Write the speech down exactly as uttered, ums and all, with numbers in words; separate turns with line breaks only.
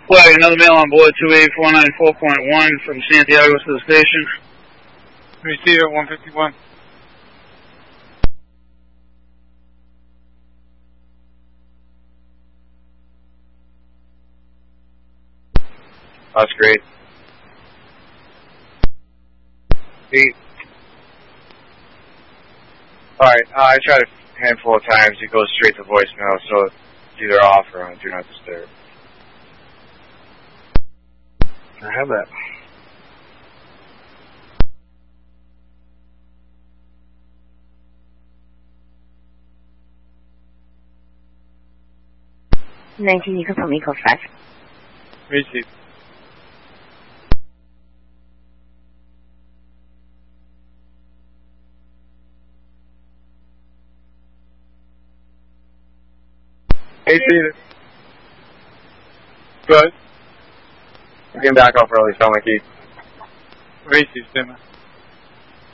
Flag, another mail on board two eight four nine four point one from Santiago to the station.
Receive at one fifty-one.
That's great. Eight. Alright, uh, I tried a handful of times. It goes straight to voicemail, so it's either off or on Do Not Disturb.
I have that.
nineteen, you confirm Eco five.
Receive.
Hey, Steve.
Good.
I'm getting back off early, sound like he.
Receive, Simmer.